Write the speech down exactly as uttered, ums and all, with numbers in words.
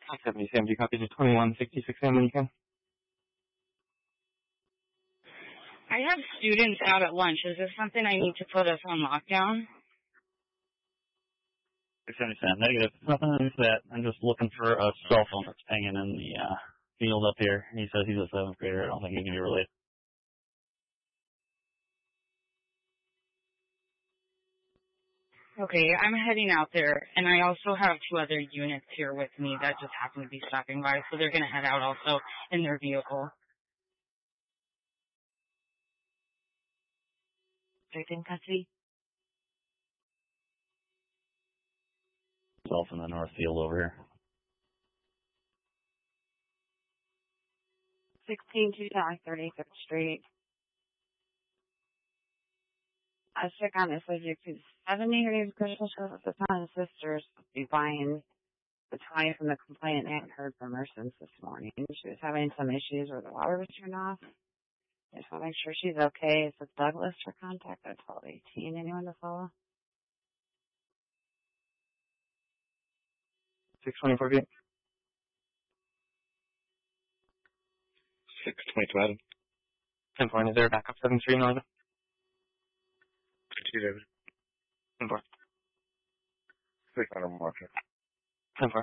seventy Sam, do you copy to twenty-one sixty-six Sam when you can? I have students out at lunch. Is this something I need to put us on lockdown? six seventy Sam, negative. Nothing like that. I'm just looking for a cell phone that's hanging in the uh, field up here. He says he's a seventh grader. I don't think he can be related. Okay, I'm heading out there, and I also have two other units here with me that just happen to be stopping by, so they're going to head out also in their vehicle. Right in custody? It's off in the north field over here. sixteen two thirty-fifth Street. I was check on this subject. It's seventy degrees critical shows at the time. The sisters will be buying the twenty from the complainant. I haven't heard from her since this morning. She was having some issues where the water was turned off. I just want to make sure she's okay. It's with Douglas for contact at twelve eighteen. Anyone to follow? six twenty-four feet. six twenty-two Adam. ten four, is there a backup seven three northern? two David. ten four. six hundred watcher. ten four.